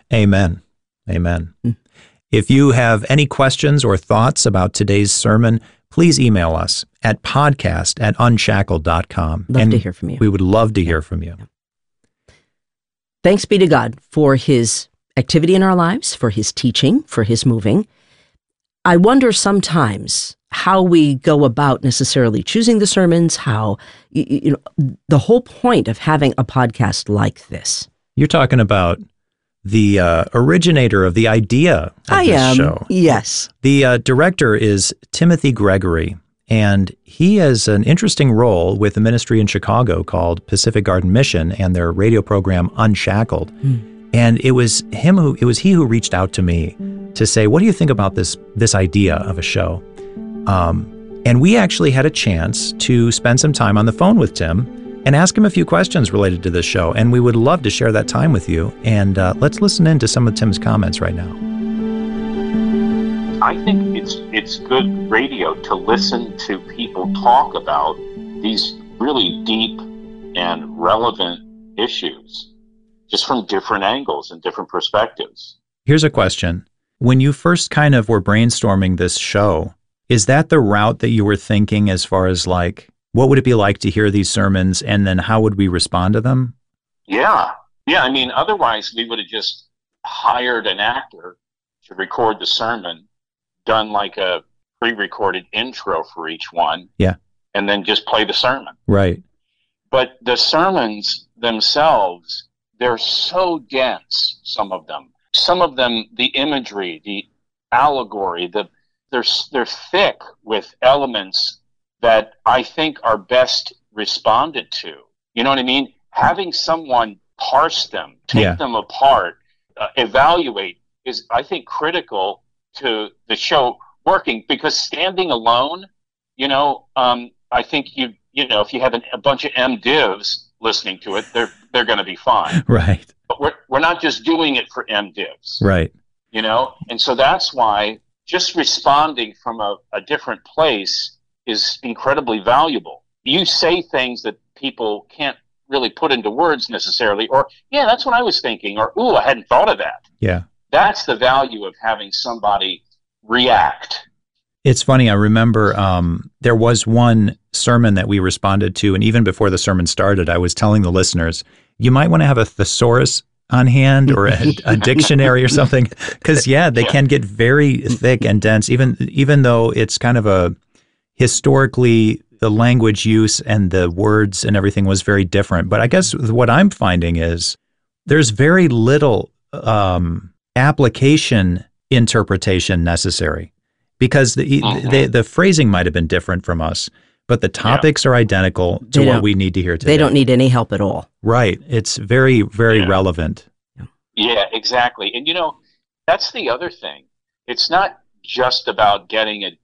Amen. Amen. If you have any questions or thoughts about today's sermon, please email us at podcast@unshackled.com. Love to hear from you. We would love to hear from you. Thanks be to God for his activity in our lives, for his teaching, for his moving. I wonder sometimes how we go about necessarily choosing the sermons, how, the whole point of having a podcast like this. You're talking about the originator of the idea of this show. Yes. The director is Timothy Gregory, and he has an interesting role with a ministry in Chicago called Pacific Garden Mission and their radio program Unshackled. And it was he who reached out to me to say, what do you think about this idea of a show? And we actually had a chance to spend some time on the phone with Tim and ask him a few questions related to this show. And we would love to share that time with you. And let's listen in to some of Tim's comments right now. I think it's good radio to listen to people talk about these really deep and relevant issues, just from different angles and different perspectives. Here's a question. When you first kind of were brainstorming this show, is that the route that you were thinking as far as like, what would it be like to hear these sermons, and then how would we respond to them? Yeah. I mean, otherwise we would have just hired an actor to record the sermon, done like a pre-recorded intro for each one, and then just play the sermon. Right. But the sermons themselves, they're so dense, some of them. Some of them, the imagery, the allegory, they're thick with elements that I think are best responded to. You know what I mean? Having someone parse them, take them apart, evaluate is, I think, critical to the show working, because standing alone, I think if you have a bunch of MDivs listening to it, they're going to be fine. Right. But we're not just doing it for MDivs. Right. And so that's why just responding from a different place is incredibly valuable. You say things that people can't really put into words necessarily, or, that's what I was thinking, or, ooh, I hadn't thought of that. Yeah. That's the value of having somebody react. It's funny, I remember there was one sermon that we responded to, and even before the sermon started, I was telling the listeners, you might want to have a thesaurus on hand or a dictionary or something, because they can get very thick and dense, even though it's kind of a historically, the language use and the words and everything was very different. But I guess what I'm finding is there's very little application interpretation necessary, because the phrasing might have been different from us, but the topics are identical to what we need to hear today. They don't need any help at all. Right. It's very, very relevant. Yeah, exactly. And, that's the other thing. It's not just about getting a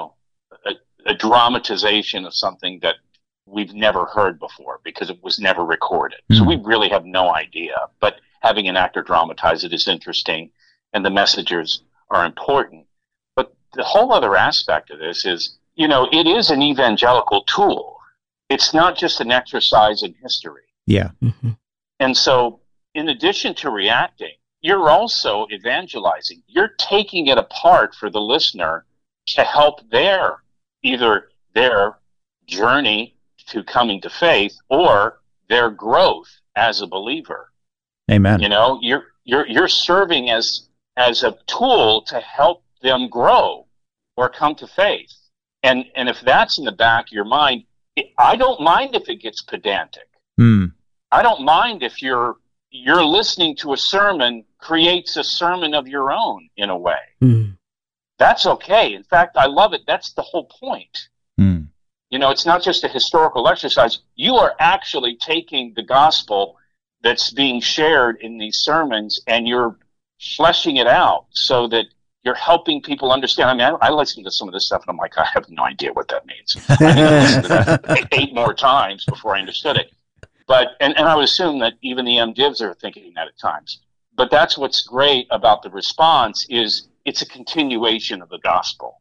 dramatization of something that we've never heard before because it was never recorded. So we really have no idea. But having an actor dramatize it is interesting, and the messages are important. But the whole other aspect of this is, it is an evangelical tool. It's not just an exercise in history. Yeah. Mm-hmm. And so in addition to reacting, you're also evangelizing. You're taking it apart for the listener to help either their journey to coming to faith or their growth as a believer. Amen. You're serving as a tool to help them grow or come to faith. And if that's in the back of your mind, I don't mind if it gets pedantic. I don't mind if you're listening to a sermon creates a sermon of your own in a way. That's okay. In fact, I love it. That's the whole point. It's not just a historical exercise. You are actually taking the gospel that's being shared in these sermons and you're fleshing it out so that you're helping people understand. I mean, I listen to some of this stuff and I'm like, I have no idea what that means. I need to listen to that 8 more times before I understood it. But and I would assume that even the MDivs are thinking that at times. But that's what's great about the response is it's a continuation of the gospel.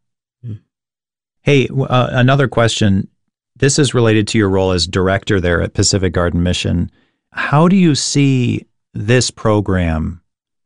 Hey, another question. This is related to your role as director there at Pacific Garden Mission. How do you see this program